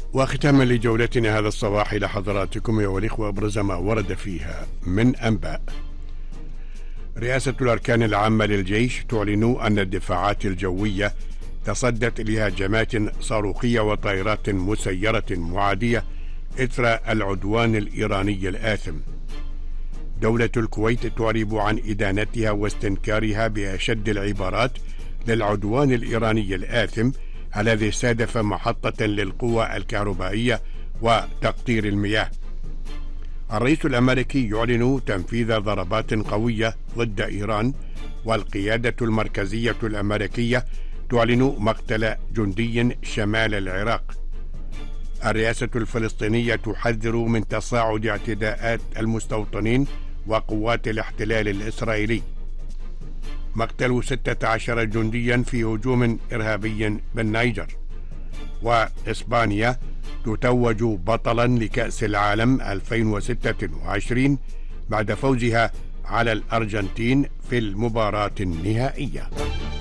وختاما لجولتنا هذا الصباح إلى حضراتكم أيها الإخوة أبرز ما ورد فيها من أنباء. رئاسة الأركان العامة للجيش تعلن أن الدفاعات الجوية تصدت لهجمات صاروخية وطائرات مسيرة معادية إثر العدوان الإيراني الآثم. دولة الكويت تعرب عن إدانتها واستنكارها بأشد العبارات للعدوان الإيراني الآثم الذي استهدف محطة للقوى الكهربائية وتقطير المياه. الرئيس الأمريكي يعلن تنفيذ ضربات قوية ضد إيران، والقيادة المركزية الأمريكية تعلن مقتل جندي شمال العراق. الرئاسة الفلسطينية تحذر من تصاعد اعتداءات المستوطنين وقوات الاحتلال الإسرائيلي. مقتل 16 جنديا في هجوم إرهابي بالنيجر. وإسبانيا تتوج بطلا لكأس العالم 2026 بعد فوزها على الأرجنتين في المباراة النهائية.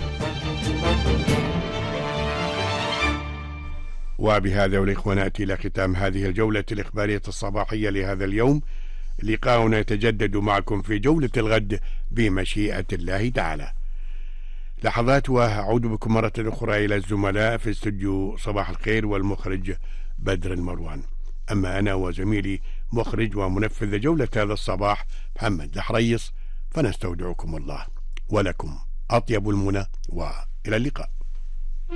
وبهذا والإخوة نأتي إلى ختام هذه الجولة الإخبارية الصباحية لهذا اليوم. لقاؤنا يتجدد معكم في جولة الغد بمشيئة الله تعالى. لحظات وأعود بكم مرة أخرى إلى الزملاء في استوديو صباح الخير والمخرج بدر المروان. أما أنا وزميلي مخرج ومنفذ جولة هذا الصباح محمد الحريص فنستودعكم الله، ولكم أطيب المنى وإلى اللقاء.